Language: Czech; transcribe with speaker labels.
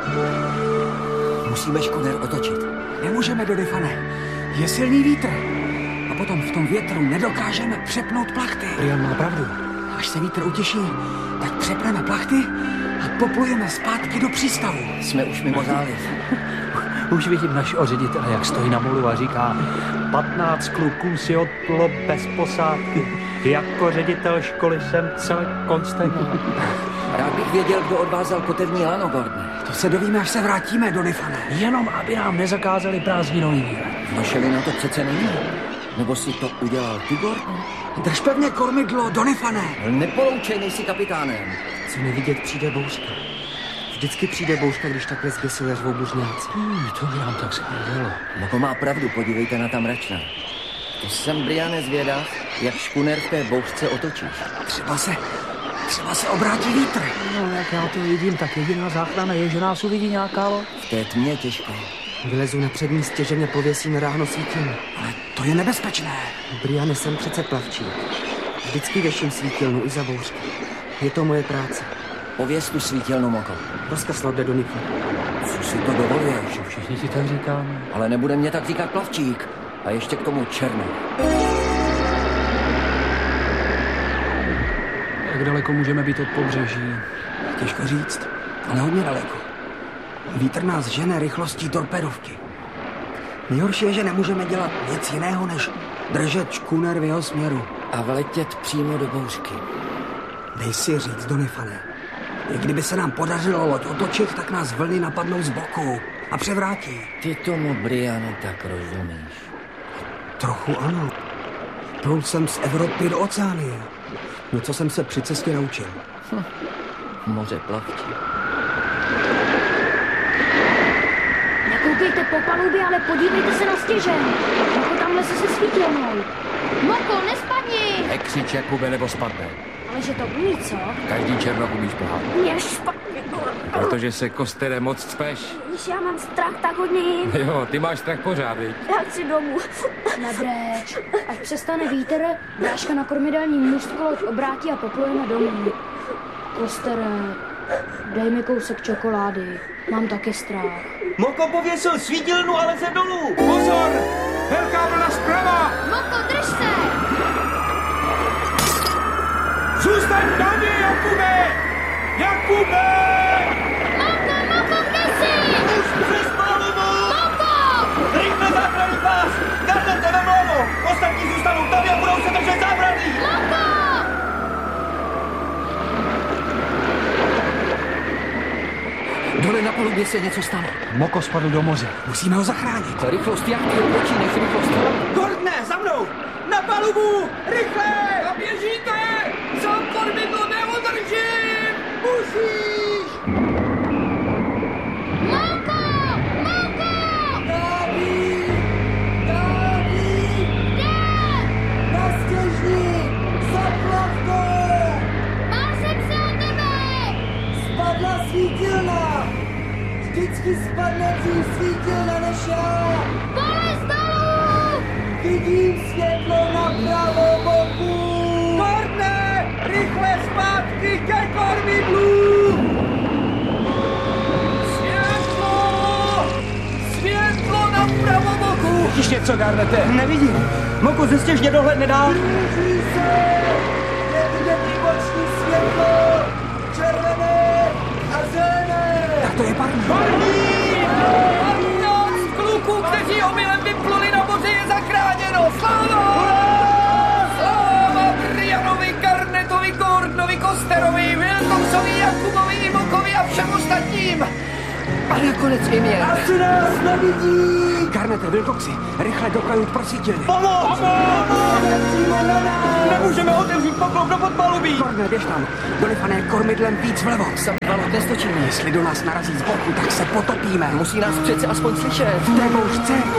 Speaker 1: Musíme škuner otočit.
Speaker 2: Nemůžeme, Donifane. Je silný vítr. A potom v tom větru nedokážeme přepnout plachty.
Speaker 3: Brian má pravdu.
Speaker 2: Až se vítr utěší, tak přepneme plachty a poplujeme zpátky do přístavu.
Speaker 1: Jsme už mimo záliv.
Speaker 3: Už vidím našeho ředitele, jak stojí na molu a říká: 15 kluků si odplulo bez posádky. Jako ředitel školy jsem celé konsternovaný.
Speaker 1: Rád bych věděl, kdo odvázal kotevní lano, Gordne.
Speaker 2: To se dovíme, až se vrátíme, Donifane.
Speaker 3: Jenom aby nám nezakázali prázdninový výlet.
Speaker 1: Vaše vina to přece není. Nebo si to udělal ty, Gordne?
Speaker 2: Drž pevně kormidlo, Donifane.
Speaker 1: Nepoloučej, nejsi kapitánem.
Speaker 4: Co nevidět, přijde bouřka. Vždycky přijde bouřka, když takhle zběsile řvou buřňáci.
Speaker 3: To by nám tak schválilo.
Speaker 1: Moko má pravdu, podívejte na ta mračna. To jsem, Briane, zvědav, jak škuner v té bouřce otočíš.
Speaker 2: Třeba se obrátí vítr.
Speaker 3: No, jak já to vidím, tak jediná záchrana je, že nás uvidí nějaká loď.
Speaker 1: V té tmě těžko.
Speaker 4: Vylezu na přední stěže, mě pověsí na ráhno svítilnu.
Speaker 2: Ale to je nebezpečné.
Speaker 4: Briane, jsem přece plavčík. Vždycky věším svítilnu i za bouřky. Je to moje práce.
Speaker 1: Pověz tu svítilnu, Moko.
Speaker 4: Rozkaz, Lorde Donifane.
Speaker 1: Co si to dovoluješ?
Speaker 3: Všichni ti tak říkáme.
Speaker 1: Ale nebude mě tak říkat plavčík. A ještě k tomu černou.
Speaker 3: Jak daleko můžeme být od pobřeží?
Speaker 2: Těžko říct, ale hodně daleko. Vítr nás žene rychlostí torpedovky. Nejhorší je, že nemůžeme dělat nic jiného, než držet škuner v jeho směru.
Speaker 1: A vletět přímo do bouřky.
Speaker 2: Dej si říct, Donifane. I kdyby se nám podařilo loď otočit, tak nás vlny napadnou z boku a převrátí.
Speaker 1: Ty tomu, Briane, tak rozumíš.
Speaker 2: Trochu ano. Plul jsem z Evropy do Oceánie. Něco jsem se při cestě naučil.
Speaker 1: Moře plavčí.
Speaker 5: Nekoukejte po palubě, ale podívejte se na stěžen. Moko tamhle se svítilnou. Moko, nespadni!
Speaker 6: Nekřič, Jakube, nebo spadne.
Speaker 5: Ale že to umí, co?
Speaker 6: Každý černok umí šplhat.
Speaker 5: Mě špatně,
Speaker 6: Protože se, Kostere, moc cpeš.
Speaker 5: Když já mám strach, tak hodně jim.
Speaker 6: Jo, ty máš strach pořád, viď?
Speaker 5: Já chci domů. Nebreč. Až přestane vítr, bráška na kormidelní mužskou loď obrátí a poplujeme domů. Kostere, dej mi kousek čokolády. Mám taky strach.
Speaker 7: Moko pověsil svítilnu, ale se dolů!
Speaker 6: Pozor! Velká vlna zprava!
Speaker 5: Moko, drž se!
Speaker 6: Zůstaň tady, Jakube! Jakube!
Speaker 5: Moko, kde jsi?
Speaker 7: Už přes palubu!
Speaker 5: Moko!
Speaker 7: Rychle záchranný pás! Garnete ve mlanu! Ostatní zůstanou tady a budou se držet zábradlí!
Speaker 5: Moko!
Speaker 1: Dole na palubě se něco stalo.
Speaker 3: Moko spadl do moře.
Speaker 2: Musíme ho zachránit.
Speaker 1: Rychlost jachty je větší než rychlost hlavy.
Speaker 7: Gordne, za mnou! Na palubu! Rychle!
Speaker 6: A běžíte! Sám kormidlo neudržím!
Speaker 7: Musíš!
Speaker 5: Moko! Moko!
Speaker 7: Dáví! Dáví!
Speaker 5: Kde?
Speaker 7: Na stěžni! Za plavkou!
Speaker 5: Bál jsem se o tebe!
Speaker 7: Spadla svítilna! Vždycky spadne dřív svítilna než já!
Speaker 5: Polez dolů!
Speaker 7: Vidím světlo na pravou boku! Gordne! Rychle zpátky ke kormidlu! Světlo! Světlo na pravou boku!
Speaker 3: Vidíš něco, Garnete?
Speaker 7: Nevidím. Moko ze stěžně dohledne dál. Blíží se! Je vidět i boční světlo! Červené a zelené!
Speaker 2: Tak to je parní.
Speaker 7: 15 kluků, kteří omylem vypluli na moře, je zachráněno! Sláva! Sláva Brianovi, Garnetovi, Gordnovi, Kosterovi, Wilcoxovi, Jakubovi, i Mokovi a všem ostatním!
Speaker 1: A nakonec i mě.
Speaker 7: Asi nás nevidí!
Speaker 2: Garnete, Wilcoxi, rychle do kajut pro svítilny.
Speaker 7: Pomoc! Přímo na nás! Nemůžeme otevřít poklop do podpalubí!
Speaker 2: Gordne, běž tam. Donifane, kormidlem víc vlevo.
Speaker 1: Sami valot nestočíme.
Speaker 2: Jestli do nás narazí z boku, tak se potopíme.
Speaker 1: Musí nás přece aspoň slyšet.
Speaker 2: V té bouřce